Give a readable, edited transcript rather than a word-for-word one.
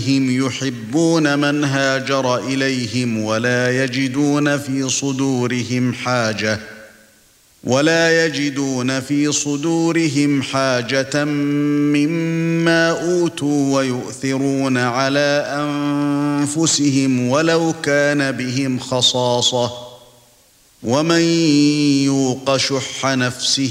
إليهم يحبون من هاجر إليهم ولا يجدون في صدورهم حاجة مما أوتوا ويؤثرون على أنفسهم ولو كان بهم خصاصة ومن يوق شح نفسه